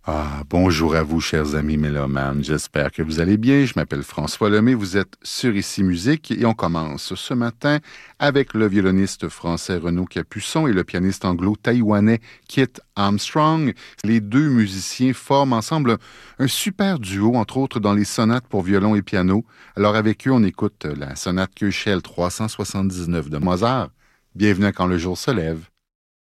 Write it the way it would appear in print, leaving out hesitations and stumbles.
Bonjour à vous, chers amis mélomanes. J'espère que vous allez bien. Je m'appelle François Lemay. Vous êtes sur Ici Musique et on commence ce matin avec le violoniste français Renaud Capuçon et le pianiste anglo-taïwanais Kit Armstrong. Les deux musiciens forment ensemble un super duo, entre autres dans les sonates pour violon et piano. Alors avec eux, on écoute la sonate Köchel 379 de Mozart. Bienvenue à Quand le jour se lève.